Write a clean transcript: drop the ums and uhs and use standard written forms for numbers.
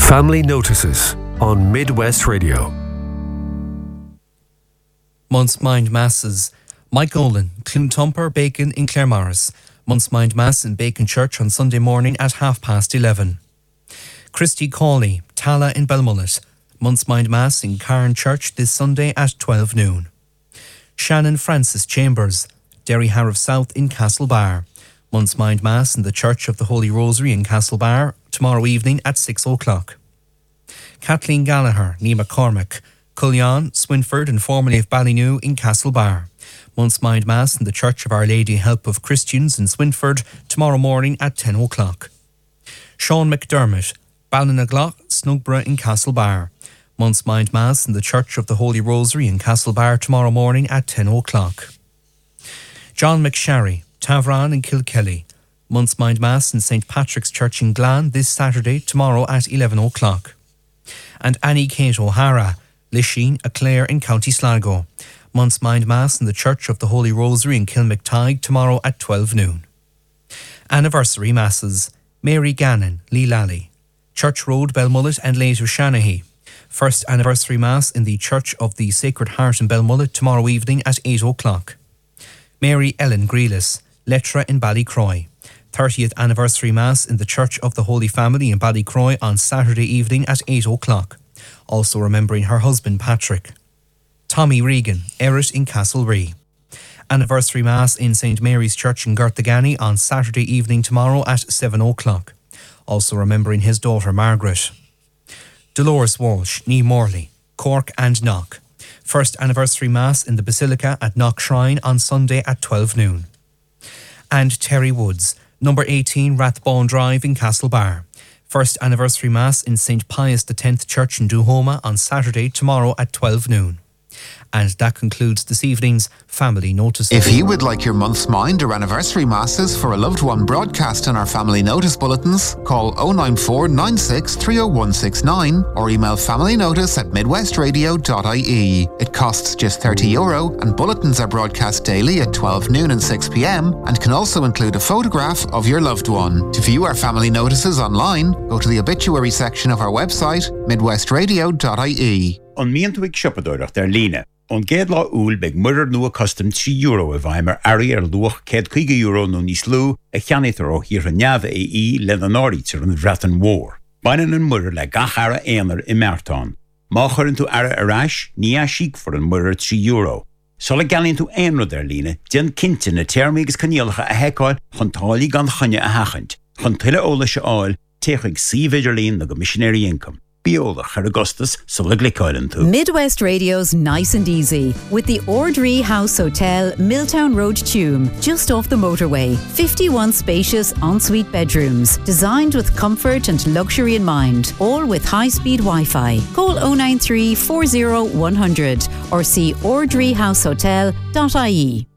Family Notices on Midwest Radio. Month's Mind Masses. Mike Olin, Clontumper, Bacon in Claremorris. Month's Mind Mass in Bacon Church on Sunday morning at 11:30. Christy Cawley, Tala in Belmullet. Month's Mind Mass in Carn Church this Sunday at 12 noon. Shannon Francis Chambers, Derry Harrow South in Castlebar. Month's Mind Mass in the Church of the Holy Rosary in Castlebar tomorrow evening at 6 o'clock. Kathleen Gallagher, Nima Cormac, Cullion, Swinford and formerly of Ballynew in Castlebar. Month's Mind Mass in the Church of Our Lady Help of Christians in Swinford tomorrow morning at 10 o'clock. Sean McDermott, Ballinaglagh, Snugborough in Castlebar. Month's Mind Mass in the Church of the Holy Rosary in Castlebar tomorrow morning at 10 o'clock. John McSharry, Tavran in Kilkelly. Month's Mind Mass in St. Patrick's Church in Glan this Saturday tomorrow at 11 o'clock. And Annie Kate O'Hara, Lisheen, Clare in County Sligo. Month's Mind Mass in the Church of the Holy Rosary in Kilmactide tomorrow at 12 noon. Anniversary Masses. Mary Gannon, Lee Lally. Church Road, Belmullet and later Shanahy. First Anniversary Mass in the Church of the Sacred Heart in Belmullet tomorrow evening at 8 o'clock. Mary Ellen Grealis, Lettra in Ballycroy. 30th Anniversary Mass in the Church of the Holy Family in Ballycroy on Saturday evening at 8 o'clock. Also remembering her husband Patrick. Tommy Regan, Errett in Castlerea. Anniversary Mass in St. Mary's Church in Garthagani on Saturday evening tomorrow at 7 o'clock. Also remembering his daughter Margaret. Dolores Walsh, Nee Morley, Cork and Knock. First Anniversary Mass in the Basilica at Knock Shrine on Sunday at 12 noon. And Terry Woods, number 18 Rathbone Drive in Castlebar. First Anniversary Mass in St. Pius X Church in Duhoma on Saturday tomorrow at 12 noon. And that concludes this evening's Family Notice. If you would like your month's mind or anniversary masses for a loved one broadcast on our Family Notice bulletins, call 094 96 30169 or email familynotice@midwestradio.ie. It costs just €30 and bulletins are broadcast daily at 12 noon and 6 p.m. and can also include a photograph of your loved one. To view our Family Notices online, go to the obituary section of our website, midwestradio.ie. On mientwig shoppadorach der Line. On ged la úl beg murder nu custom €3 a bhaimer ari luach ced €50 no níos lú a cheanitar ó hir neamh lenanárítar an Bhreathan War. Bainan an murder le gachara éanar I Mertán. Má churann tú ara arás, ní a síc for an murder €3. Sola galinn tú éanrad der Line, den cinnte na termígus caníalacha a heicáil chun tálaí gan chunne a hachant. Chun tuile óla se áil, teachig sívidir lín na go missionary income. Midwest Radio's Nice and Easy with the Ordree House Hotel, Milltown Road, Tuam, just off the motorway. 51 spacious ensuite bedrooms, designed with comfort and luxury in mind, all with high-speed Wi-Fi. Call 093 40 100 or see ordreehousehotel.ie.